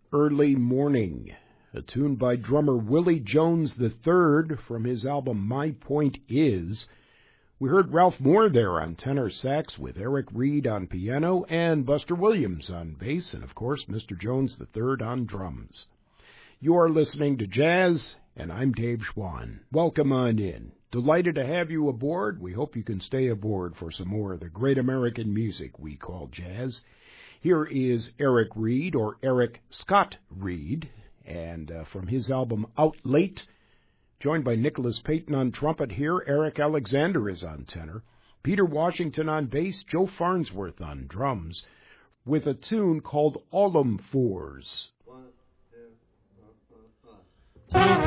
Early Morning, a tune by drummer Willie Jones III from his album My Point Is. We heard Ralph Moore there on tenor sax with Eric Reed on piano and Buster Williams on bass and, of course, Mr. Jones III on drums. You are listening to Jazz, and I'm Dave Schwann. Welcome on in. Delighted to have you aboard. We hope you can stay aboard for some more of the great American music we call jazz. Here is Eric Reed, or Eric Scott Reed, and from his album Out Late, joined by Nicholas Payton on trumpet here. Eric Alexander is on tenor, Peter Washington on bass, Joe Farnsworth on drums, with a tune called Allum Fours. 1, 2, 3, 4.